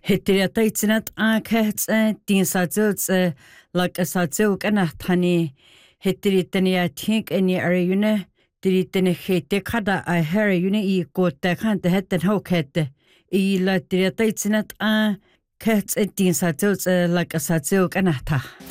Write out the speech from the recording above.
Hettiria taitsinat aakats tin satsils lak asatsil kanathani hettiritani atik eni arayuna tiritani hete kada a harayuna I kota kanta hetten hokette I la tiria taitsinat a kats tin satsils lak asatsil kanatha